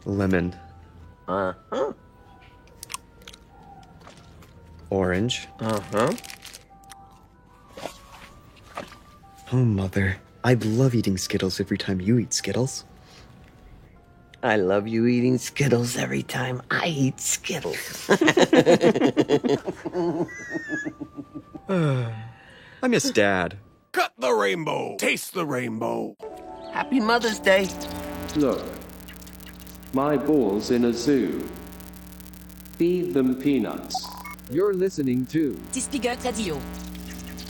Lemon. Uh-huh. Orange. Uh-huh. Oh, Mother. I love eating Skittles every time you eat Skittles. I love you eating Skittles every time I eat Skittles. I miss Dad. Cut the rainbow. Taste the rainbow. Happy Mother's Day. Look, my ball's in a zoo. Feed them peanuts. You're listening to T-Spigot Radio.